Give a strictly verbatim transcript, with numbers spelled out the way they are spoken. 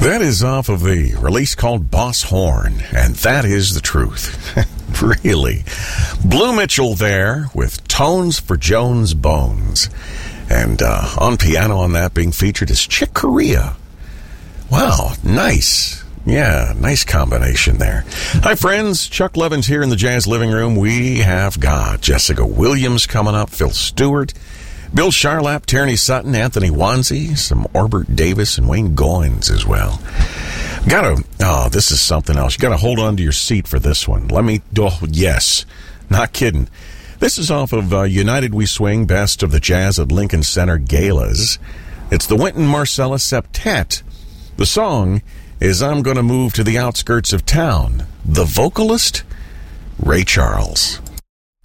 That is off of the release called Boss Horn, and that is the truth. Really. Blue Mitchell there with Tones for Jones Bones. And uh, on piano on that being featured is Chick Corea. Wow, nice. Yeah, nice combination there. Hi, friends. Chuck Levins here in the Jazz Living Room. We have got Jessica Williams coming up, Phil Stewart, Bill Charlap, Tierney Sutton, Anthony Wanzi, some Orbert Davis, and Wayne Goins as well. Gotta, oh, this is something else. You gotta hold on to your seat for this one. Let me, oh, yes, not kidding. This is off of uh, United We Swing, Best of the Jazz at Lincoln Center Galas. It's the Wynton Marsalis Septet. The song is I'm Gonna Move to the Outskirts of Town. The vocalist, Ray Charles.